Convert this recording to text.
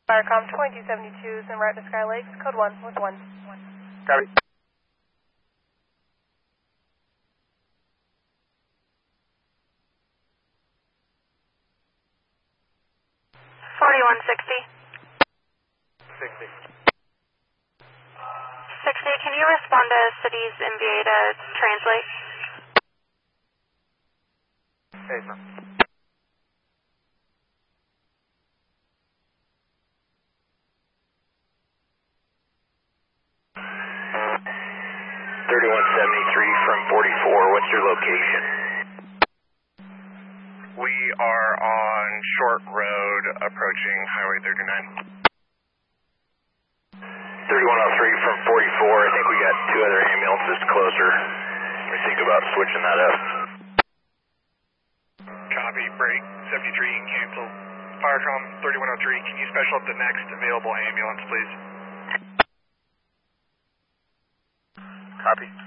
Firecom 2272 is en route to Sky Lakes, code 1 with 1. Copy. 60. 60, can you respond to city's MVA to translate? Hey, sir. from 44, what's your location? We are on Short Road approaching Highway 39. 3103 from 44, I think we got two other ambulances closer. We think about switching that up. Copy, break, 73, cancel. Firecom 3103, can you special up the next available ambulance, please? Copy.